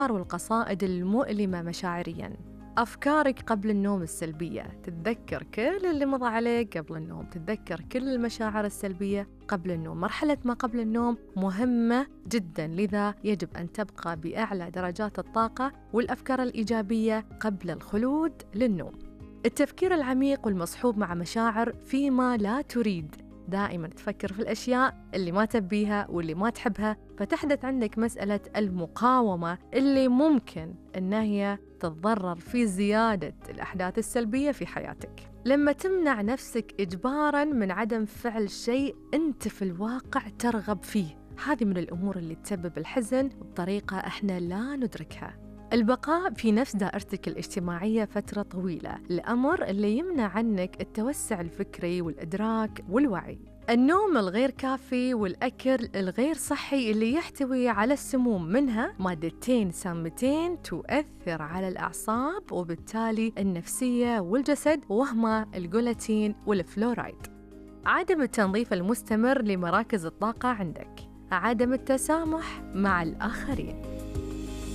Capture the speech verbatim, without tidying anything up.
والقصائد المؤلمة مشاعرياً. أفكارك قبل النوم السلبية، تتذكر كل اللي مضى عليك قبل النوم، تتذكر كل المشاعر السلبية قبل النوم. مرحلة ما قبل النوم مهمة جداً، لذا يجب أن تبقى بأعلى درجات الطاقة والأفكار الإيجابية قبل الخلود للنوم. التفكير العميق والمصحوب مع مشاعر فيما لا تريد، دائما تفكر في الأشياء اللي ما تبيها واللي ما تحبها، فتحدث عندك مسألة المقاومة اللي ممكن أن هي تتضرر في زيادة الأحداث السلبية في حياتك. لما تمنع نفسك إجباراً من عدم فعل شيء أنت في الواقع ترغب فيه، هذه من الأمور اللي تسبب الحزن بطريقة إحنا لا ندركها. البقاء في نفس دائرتك الاجتماعية فترة طويلة، الأمر اللي يمنع عنك التوسع الفكري والإدراك والوعي. النوم الغير كافي والأكل الغير صحي اللي يحتوي على السموم، منها مادتين سامتين تؤثر على الأعصاب وبالتالي النفسية والجسد، وهما الجلوتين والفلورايد. عدم التنظيف المستمر لمراكز الطاقة عندك، عدم التسامح مع الآخرين.